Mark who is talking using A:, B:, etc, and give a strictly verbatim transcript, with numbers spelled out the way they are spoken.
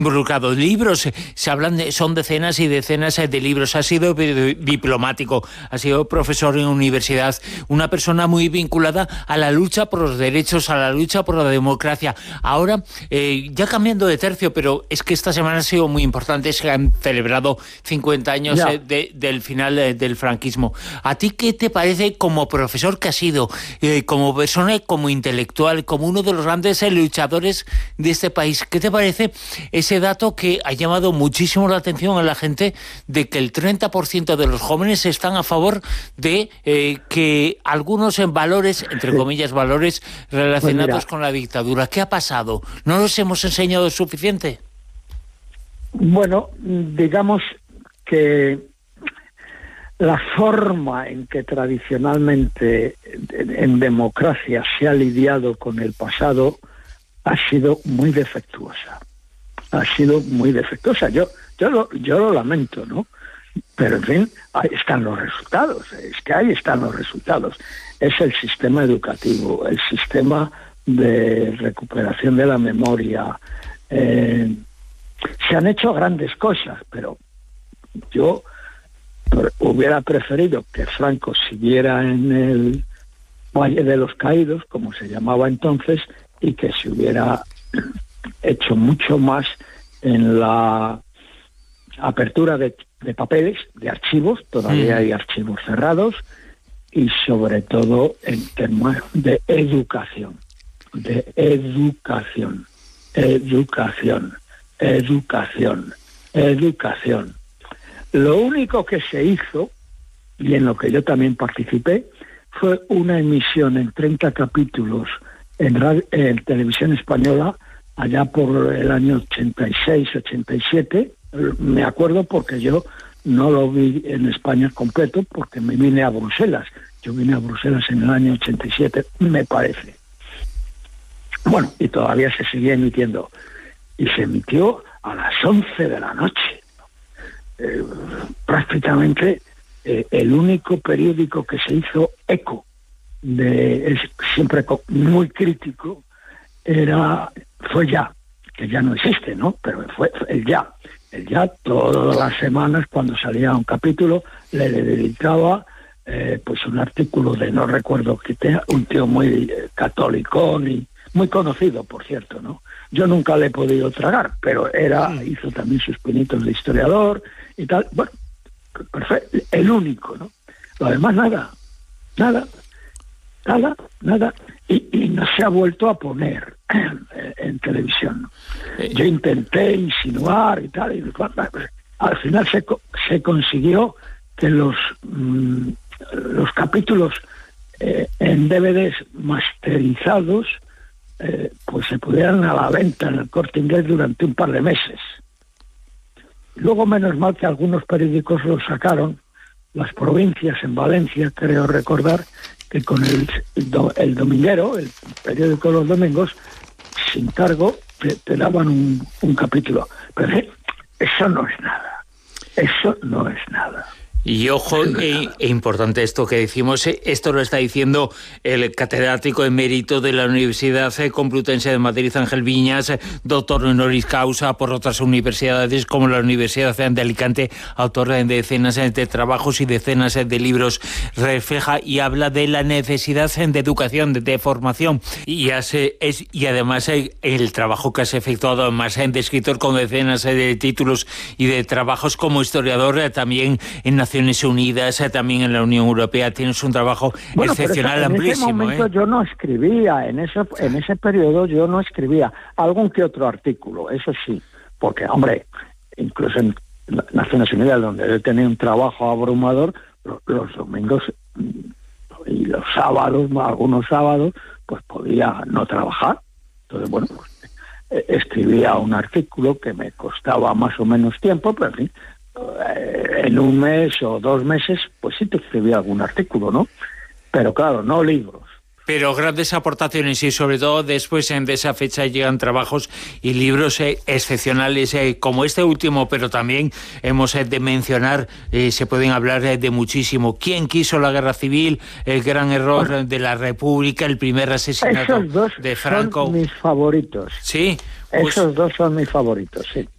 A: involucrado. Libros, se hablan de, son decenas y decenas de libros. Ha sido diplomático, ha sido profesor en universidad, una persona muy vinculada a la lucha por los derechos, a la lucha por la democracia. Ahora, eh, ya cambiando de tercio, pero es que esta semana ha sido muy importante, se han celebrado cincuenta años eh, de, del final eh, del franquismo. ¿A ti qué te parece, como profesor que has sido, eh, como persona, como intelectual, como uno de los grandes eh, luchadores de este país, qué te parece ese dato que ha llamado muchísimo la atención a la gente, de que el treinta por ciento de los jóvenes están a favor de eh, que algunos en valores, entre comillas, valores relacionados pues con la dictadura? ¿Qué ha pasado? ¿No los hemos enseñado suficiente?
B: Bueno, digamos que la forma en que tradicionalmente en democracia se ha lidiado con el pasado ha sido muy defectuosa. Ha sido muy defectuosa. Yo, yo, lo, yo lo lamento, ¿no? Pero, en fin, ahí están los resultados. Es que ahí están los resultados. Es el sistema educativo, el sistema de recuperación de la memoria. Eh, se han hecho grandes cosas, pero yo hubiera preferido que Franco siguiera en el Valle de los Caídos, como se llamaba entonces, y que se hubiera hecho mucho más en la apertura de, de papeles, de archivos, todavía hay archivos cerrados, y sobre todo en temas de educación, de educación, educación, educación, educación. Lo único que se hizo, y en lo que yo también participé, fue una emisión en treinta capítulos en, radio, en televisión española, allá por el año ochenta y seis, ochenta y siete, me acuerdo porque yo no lo vi en España completo, porque me vine a Bruselas. Yo vine a Bruselas en el año ochenta y siete, me parece. Bueno, y todavía se seguía emitiendo. Y se emitió a las once de la noche. Eh, prácticamente eh, el único periódico que se hizo eco, de, es, siempre muy crítico, era fue Ya, que ya no existe, ¿no? Pero fue el Ya. El Ya, todas las semanas, cuando salía un capítulo, le dedicaba eh, pues un artículo de, no recuerdo qué, un tío muy eh, católico y muy conocido, por cierto, ¿no? Yo nunca le he podido tragar, pero era hizo también sus pinitos de historiador y tal. Bueno, perfecto, el único, ¿no? Lo demás nada, nada, nada, nada. Y, y no se ha vuelto a poner en, en televisión. Yo intenté insinuar y tal, y al final se, se consiguió que los, mmm, los capítulos eh, en D V Ds masterizados eh, pues se pudieran a la venta en el Corte Inglés durante un par de meses. Luego, menos mal que algunos periódicos los sacaron, las provincias en Valencia, creo recordar, que con el, el Dominguero, el periódico de los domingos, sin cargo, te, te daban un, un capítulo. Pero eh, eso no es nada. Eso no es nada.
A: Y ojo, e, e importante esto que decimos, esto lo está diciendo el catedrático emérito de la Universidad Complutense de Madrid, Ángel Viñas, doctor honoris causa por otras universidades como la Universidad de Alicante, autor de decenas de trabajos y decenas de libros. Refleja y habla de la necesidad de educación, de, de formación, y, hace, es, y además el trabajo que has efectuado más de escritor con decenas de títulos y de trabajos como historiador también en Naciones Unidas, también en la Unión Europea. Tienes un trabajo bueno, excepcional,
B: pero eso,
A: amplísimo.
B: En ese momento
A: ¿eh?
B: yo no escribía, en ese, en ese periodo yo no escribía algún que otro artículo, eso sí, porque, hombre, incluso en Naciones Unidas, donde yo tenía un trabajo abrumador, los, los domingos y los sábados, algunos sábados, pues podía no trabajar. Entonces, bueno, pues, escribía un artículo que me costaba más o menos tiempo, pero en fin, en un mes o dos meses, pues sí te escribía algún artículo, ¿no? Pero claro, no libros.
A: Pero grandes aportaciones y sobre todo después de esa fecha llegan trabajos y libros eh, excepcionales eh, como este último, pero también hemos eh, de mencionar, eh, se pueden hablar eh, de muchísimo. ¿Quién quiso la guerra civil? El gran error bueno, de la República, el primer asesinato
B: esos dos
A: de Franco.
B: Son mis favoritos.
A: Sí. Pues,
B: esos dos son mis favoritos, sí.